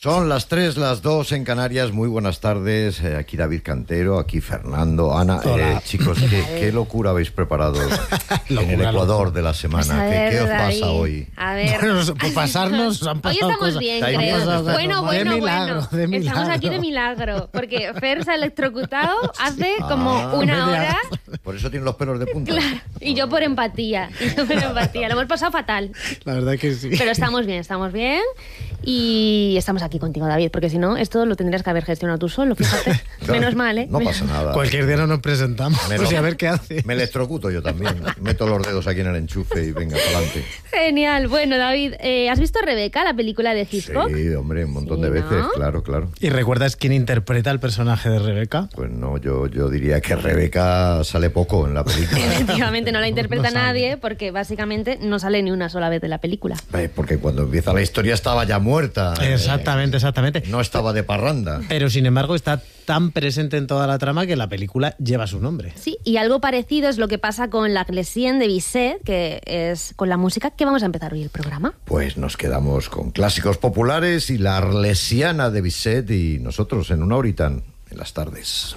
Son las 3, las 2 en Canarias. Muy buenas tardes. Aquí David Cantero, aquí Fernando, Ana. Chicos, ¿qué locura habéis preparado en el Ecuador de la semana? Pues ver, ¿Qué os David, pasa hoy? A ver. Bueno, por pasarnos han pasado hoy estamos cosas. bien, Estáis creo. bien, Bueno. de milagro. Estamos aquí de milagro. Porque Fer se ha electrocutado hace como una media hora. Por eso tienen los pelos de punta. Claro. Y yo por empatía. Lo hemos pasado fatal. La verdad que sí. Pero estamos bien. Y estamos aquí contigo, David, porque si no, esto lo tendrías que haber gestionado tú solo, fíjate. Claro, Menos mal, ¿eh? No pasa nada. Cualquier día no nos presentamos. Pues a ver qué hace. Me electrocuto yo también. Meto los dedos aquí en el enchufe y venga, para adelante. Genial. Bueno, David, ¿has visto Rebeca, la película de Hitchcock? Sí, hombre, un montón de Sí, veces, ¿no? claro. ¿Y recuerdas quién interpreta el personaje de Rebeca? Pues no, yo diría que Rebeca sale poco en la película. Efectivamente, no la interpreta No sale. nadie porque básicamente no sale ni una sola vez de la película. Porque cuando empieza la historia estaba ya muerta. Exactamente. No estaba de parranda. Pero sin embargo está tan presente en toda la trama que la película lleva su nombre. Sí, y algo parecido es lo que pasa con La Glessienne de Bizet, que es con la música que vamos a empezar hoy el programa. Pues nos quedamos con clásicos populares y la Arlesiana de Bizet y nosotros en una horita en las tardes.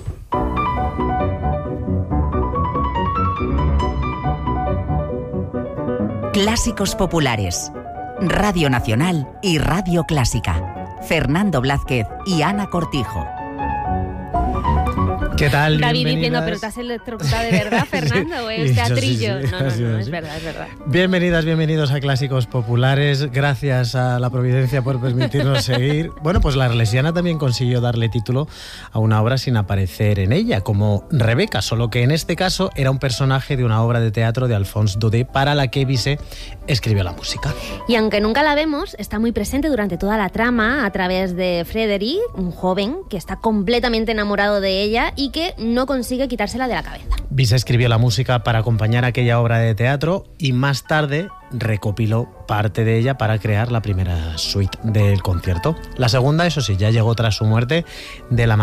Clásicos populares. Radio Nacional y Radio Clásica. Fernando Blázquez y Ana Cortijo. ¿Qué tal? David Bienvenidas. diciendo, ¿pero te has electrocutado de verdad, Fernando? ¿O es Sí, teatrillo? sí, sí, ha sido No, así. es verdad. Bienvenidos a Clásicos Populares. Gracias a la Providencia por permitirnos seguir. Bueno, pues la Arlesiana también consiguió darle título a una obra sin aparecer en ella, como Rebeca, solo que en este caso era un personaje de una obra de teatro de Alphonse Daudet para la que Bizet escribió la música. Y aunque nunca la vemos, está muy presente durante toda la trama a través de Frédéric, un joven que está completamente enamorado de ella y que no consigue quitársela de la cabeza. Bizet escribió la música para acompañar aquella obra de teatro y más tarde recopiló parte de ella para crear la primera suite del concierto. La segunda, eso sí, ya llegó tras su muerte de la